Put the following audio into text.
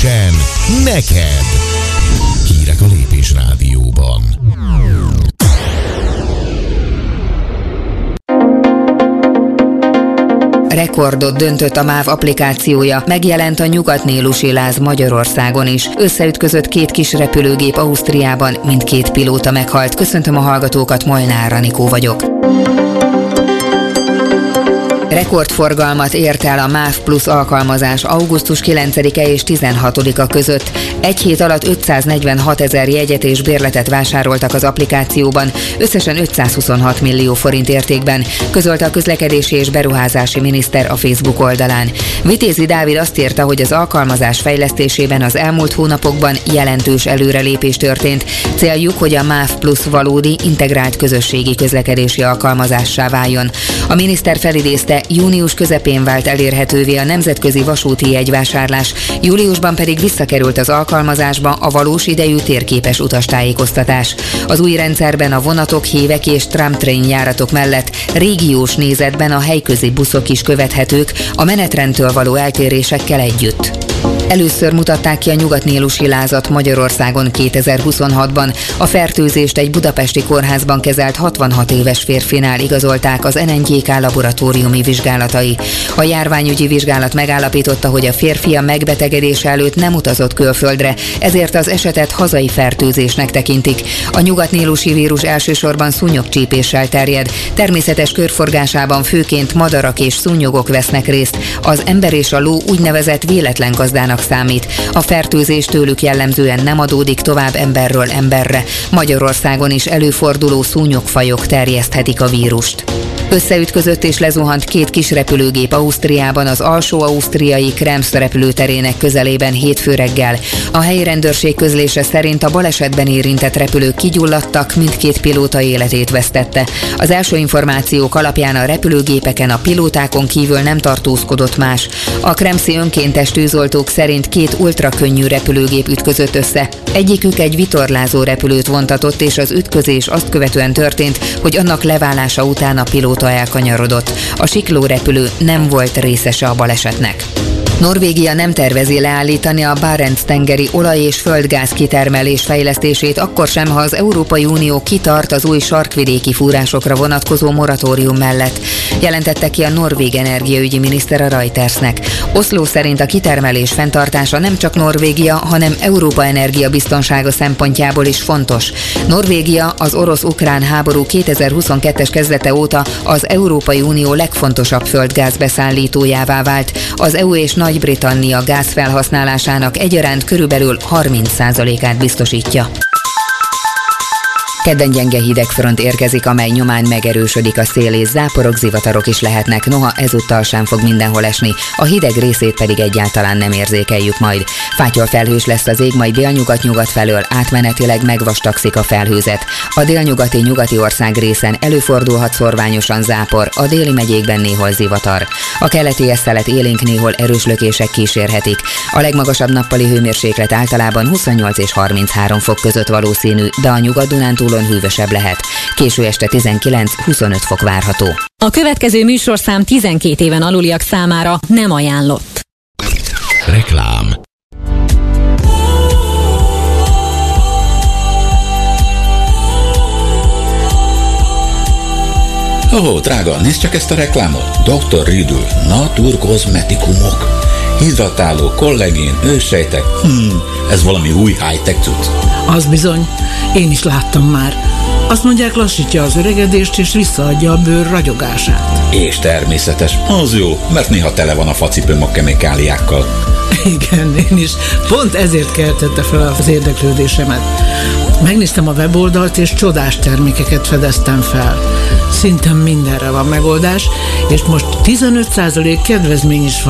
Rögtön neked. Hírek a Lépés Rádióban. Rekordot döntött a MÁV applikációja, megjelent a nyugat-nílusi láz Magyarországon is. Összeütközött két kis repülőgép Ausztriában, mindkét pilóta meghalt. Köszöntöm a hallgatókat, Molnár Anikó vagyok. Rekordforgalmat ért el a MÁV Plus alkalmazás augusztus 9-e és 16-a között. Egy hét alatt 546 000 jegyet és bérletet vásároltak az applikációban, összesen 526 millió forint értékben, közölte a közlekedési és beruházási miniszter a Facebook oldalán. Vitézi Dávid azt írta, hogy az alkalmazás fejlesztésében az elmúlt hónapokban jelentős előrelépés történt. Céljuk, hogy a MÁV Plus valódi, integrált közösségi közlekedési alkalmazássá váljon. A miniszter felidézte, június közepén vált elérhetővé a nemzetközi vasúti jegyvásárlás, júliusban pedig visszakerült az alkalmazásba a valós idejű térképes utastájékoztatás. Az új rendszerben a vonatok, hívek és tramtrain járatok mellett régiós nézetben a helyközi buszok is követhetők a menetrendtől való eltérésekkel együtt. Először mutatták ki a nyugat-nílusi lázat Magyarországon 2026-ban. A fertőzést egy budapesti kórházban kezelt 66 éves férfinál igazolták az NNJK laboratóriumi vizsgálatai. A járványügyi vizsgálat megállapította, hogy a férfi a megbetegedése előtt nem utazott külföldre, ezért az esetet hazai fertőzésnek tekintik. A nyugat-nílusi vírus elsősorban szúnyogcsípéssel terjed. Természetes körforgásában főként madarak és szúnyogok vesznek részt. Az ember és a ló úgynevezett véletlen gazdának számít. A fertőzés tőlük jellemzően nem adódik tovább emberről emberre. Magyarországon is előforduló szúnyogfajok terjeszthetik a vírust. Összeütközött és lezuhant két kis repülőgép Ausztriában az alsó-ausztriai Krems repülőterének közelében hétfő reggel. A helyi rendőrség közlése szerint a balesetben érintett repülők kigyulladtak, mindkét pilóta életét vesztette. Az első információk alapján a repülőgépeken a pilótákon kívül nem tartózkodott más. A kremszi önkéntes tűzoltók szerint két ultrakönnyű repülőgép ütközött össze. Egyikük egy vitorlázó repülőt vontatott, és az ütközés azt követően történt, hogy annak leválása után a pilóta elkanyarodott. A siklórepülő nem volt részese a balesetnek. Norvégia nem tervezi leállítani a Barents-tengeri olaj- és földgáz kitermelés fejlesztését, akkor sem, ha az Európai Unió kitart az új sarkvidéki fúrásokra vonatkozó moratórium mellett, jelentette ki a norvég energiaügyi miniszter a Reutersnek. Oszló szerint a kitermelés fenntartása nem csak Norvégia, hanem Európa energiabiztonsága szempontjából is fontos. Norvégia az orosz-ukrán háború 2022-es kezdete óta az Európai Unió legfontosabb földgáz beszállítójává vált. Az EU és Nagy-Britannia gázfelhasználásának egyaránt körülbelül 30%-át biztosítja. Kedden gyenge hidegfront érkezik, amely nyomán megerősödik a szél, és záporok, zivatarok is lehetnek, noha ezúttal sem fog mindenhol esni, a hideg részét pedig egyáltalán nem érzékeljük majd. Fátyol felhős lesz az ég, majd délnyugat-nyugat felől átmenetileg megvastagszik a felhőzet. A délnyugati nyugati ország részen előfordulhat szorványosan zápor, a déli megyékben néhol zivatar. A keleti eszelet élénk néhol erős lökések kísérhetik. A legmagasabb nappali hőmérséklet általában 28 és 33 fok között valószínű, de a Nyugat-Dunántúlon hűvösebb lehet. Késő este 19-25 fok várható. A következő műsorszám 12 éven aluliak számára nem ajánlott. Reklám. Ó, drága, nézd csak ezt a reklámot. Dr. Riddle, naturkozmetikumok. Hidratáló, kollagén, őssejtek. Ez valami új high-tech cucc. Az bizony, én is láttam már. Azt mondják, lassítja az öregedést és visszaadja a bőr ragyogását. És természetes, az jó, mert néha tele van a facipőm a kemikáliákkal. Igen, én is. Pont ezért keltette fel az érdeklődésemet. Megnéztem a weboldalt, és csodás termékeket fedeztem fel. Szinte mindenre van megoldás, és most 15% kedvezmény is van